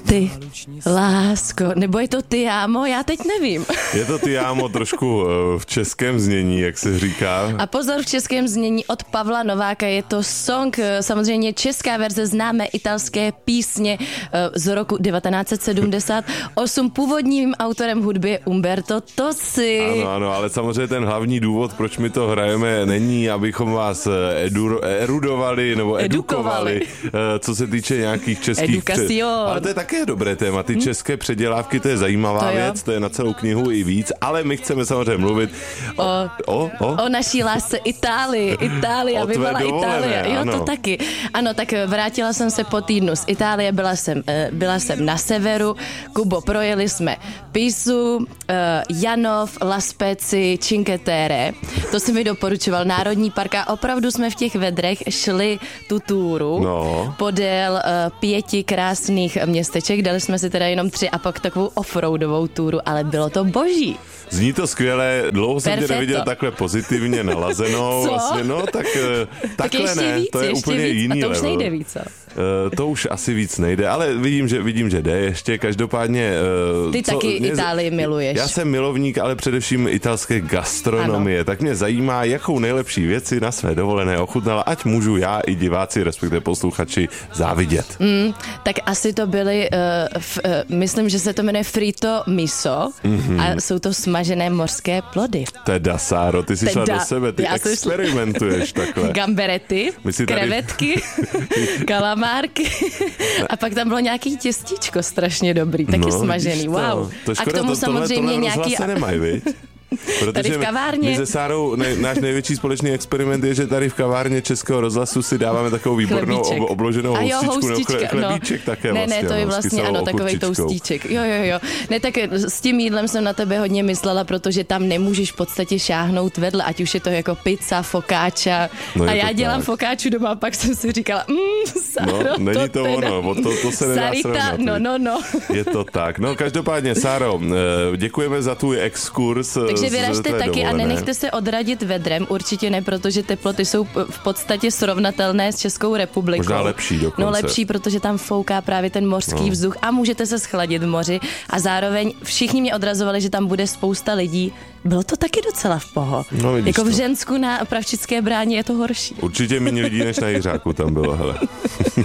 Ty, lásko, nebo je to ty, ámo, já teď nevím. Je to ty, ámo, trošku v českém znění, jak se říká. A pozor, v českém znění od Pavla Nováka, je to song, samozřejmě česká verze známé italské písně z roku 1978. Původním autorem hudby je Umberto Tozzi. Ano, ale samozřejmě ten hlavní důvod, proč my to hrajeme, není, abychom vás erudovali nebo edukovali, co se týče nějakých českých... Ale to je také dobré téma. Ty české předělávky, to je zajímavá věc, to je na celou knihu i víc, ale my chceme samozřejmě mluvit o naší lásce Itálii, aby byla Itálie. Jo, ano. To taky. Ano, tak vrátila jsem se po týdnu z Itálie, byla jsem na severu, Kubo, projeli jsme Pisu, Janov, La Spezia, Cinque Terre. To si mi doporučoval Národní park a opravdu jsme v těch vedrech šli tu túru podél 5 krásných městeček, dali jsme si teda jenom 3 a pak takovou offroadovou túru, ale bylo to boží. Zní to skvěle, dlouho jsem tě neviděl takhle pozitivně nalazenou. Co? Vlastně, tak takhle ne, víc, to je úplně víc. jiný a to už level. nejde víc, to už asi víc nejde, ale vidím, že jde ještě, každopádně... Ty taky Itálii miluješ. Já jsem milovník, ale především italské gastronomie, tak mě zajímá, jakou nejlepší věci na své dovolené ochutnala, ať můžu já i diváci, respektive posluchači, závidět. Tak asi to byly, myslím, že se to jmenuje frito miso a jsou to smažené mořské plody. Teda, Sáro, ty jsi šla do sebe, ty experimentuješ takhle. Gamberety, krevetky, kalamárky a pak tam bylo nějaký těstíčko strašně dobrý, taky smažený, wow. To škoda, a k tomu samozřejmě nějaký... nemají, viď? Protože tady v kavárně. My se Sárou, náš největší společný experiment je, že tady v kavárně Českého rozhlasu si dáváme takovou výbornou obloženou houstičku. Chlebíček také vlastně. Ne, to je vlastně, ano, takovej toustíček. Jo. Ne, tak s tím jídlem jsem na tebe hodně myslela, protože tam nemůžeš v podstatě šáhnout vedle, ať už je to jako pizza, focaccia. A já dělám focacciu doma a pak jsem si říkala, Sáro, není to ono, to se nedá srovnat. No. Je to tak. No, každopádně, Sáro, děkujeme za tvůj exkurs. Takže vyražte taky a nenechte se odradit vedrem, určitě ne, protože teploty jsou v podstatě srovnatelné s Českou republikou. Možná lepší dokonce. No lepší, protože tam fouká právě ten mořský vzduch a můžete se schladit v moři a zároveň všichni mě odrazovali, že tam bude spousta lidí. Bylo to taky docela v poho. No, jako v Žensku na Pravčické bráně je to horší. Určitě méně lidí než na Jiřáku tam bylo, hele.